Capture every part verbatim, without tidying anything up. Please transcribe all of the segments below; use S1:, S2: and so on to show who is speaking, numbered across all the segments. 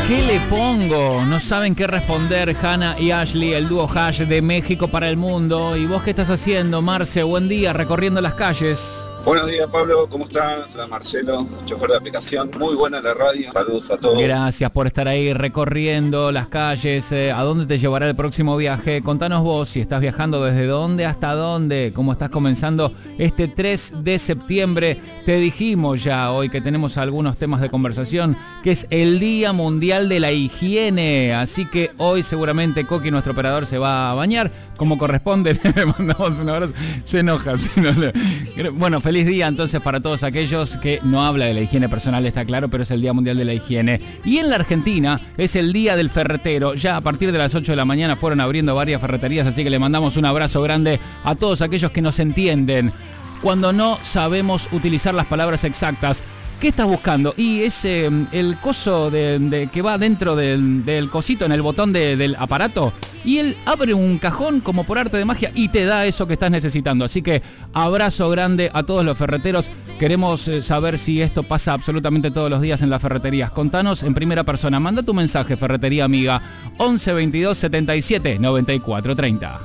S1: ¿Qué le pongo? No saben qué responder Hannah y Ashley, el dúo Hash de México para el mundo. ¿Y vos qué estás haciendo, Marce? Buen día, recorriendo las calles.
S2: Buenos días, Pablo, ¿cómo estás? Soy Marcelo, chofer de aplicación. Muy buena la radio. Saludos a todos.
S1: Gracias por estar ahí recorriendo las calles. Eh, ¿A dónde te llevará el próximo viaje? Contanos vos si estás viajando desde dónde hasta dónde. ¿Cómo estás comenzando este tres de septiembre? Te dijimos ya hoy que tenemos algunos temas de conversación, que es el Día Mundial de la Higiene. Así que hoy seguramente Coqui, nuestro operador, se va a bañar como corresponde. Le mandamos un abrazo. Se enoja. Si no le... Bueno, feliz Feliz día entonces para todos aquellos que no habla de la higiene personal, está claro, pero es el Día Mundial de la Higiene. Y en la Argentina es el Día del Ferretero. Ya a partir de las ocho de la mañana fueron abriendo varias ferreterías, así que le mandamos un abrazo grande a todos aquellos que nos entienden cuando no sabemos utilizar las palabras exactas. ¿Qué estás buscando? Y es eh, el coso de, de, que va dentro del, del cosito, en el botón de, del aparato, y él abre un cajón como por arte de magia y te da eso que estás necesitando. Así que abrazo grande a todos los ferreteros. Queremos eh, saber si esto pasa absolutamente todos los días en las ferreterías. Contanos en primera persona. Manda tu mensaje, Ferretería Amiga, once veintidós setenta y siete noventa y cuatro treinta.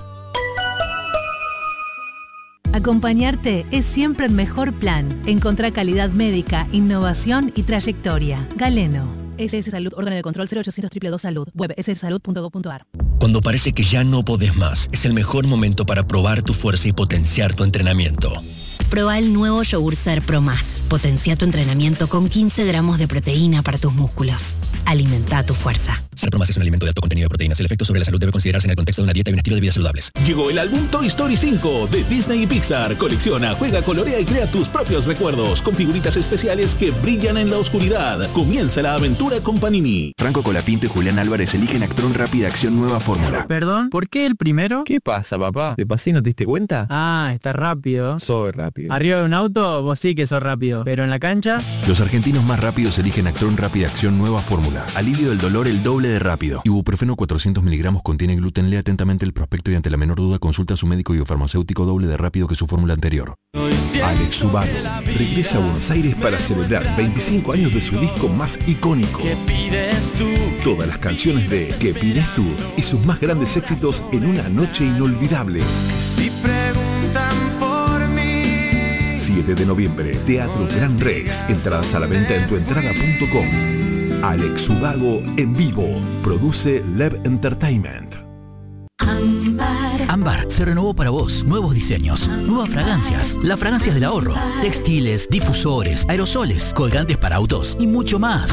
S3: Acompañarte es siempre el mejor plan. Encontrá calidad médica, innovación y trayectoria. Galeno. S S Salud, órgano de control cero ochocientos dos dos dos Salud. Web ese ese salud punto gob punto ar.
S4: Cuando parece que ya no podés más, es el mejor momento para probar tu fuerza y potenciar tu entrenamiento.
S5: Proba el nuevo Yogur Ser Pro Más. Potencia tu entrenamiento con quince gramos de proteína para tus músculos. Alimenta tu fuerza.
S4: Ser Pro Más es un alimento de alto contenido de proteínas. El efecto sobre la salud debe considerarse en el contexto de una dieta y un estilo de vida saludables.
S6: Llegó el álbum Toy Story cinco de Disney y Pixar. Colecciona, juega, colorea y crea tus propios recuerdos con figuritas especiales que brillan en la oscuridad. Comienza la aventura con Panini.
S7: Franco Colapinto y Julián Álvarez eligen Actron Rápida Acción Nueva Fórmula.
S8: ¿Perdón? ¿Por qué el primero?
S9: ¿Qué pasa, papá? ¿Te pasé y no te diste cuenta?
S8: Ah, está rápido.
S9: Soy rápido.
S8: Arriba de un auto, vos sí que sos rápido. Pero en la cancha...
S7: Los argentinos más rápidos eligen Actron Rápida Acción Nueva Fórmula. Alivio del dolor el doble de rápido. Ibuprofeno cuatrocientos miligramos contiene gluten. Lee atentamente el prospecto y ante la menor duda consulta a su médico y o farmacéutico. Doble de rápido que su fórmula anterior.
S10: Alex Ubago regresa a Buenos Aires para celebrar veinticinco años de su disco más icónico.
S11: ¿Qué pides tú?
S10: Todas las canciones de ¿Qué pides tú? Y sus más grandes éxitos en una noche inolvidable.
S11: Si preguntan por mí.
S10: siete de noviembre, Teatro Gran Rex. Entradas a la venta en tuentrada punto com. Alex Ubago en vivo. Produce Lev Entertainment.
S12: Ámbar. Ámbar se renovó para vos. Nuevos diseños, nuevas fragancias, las fragancias del ahorro, textiles, difusores, aerosoles, colgantes para autos y mucho más.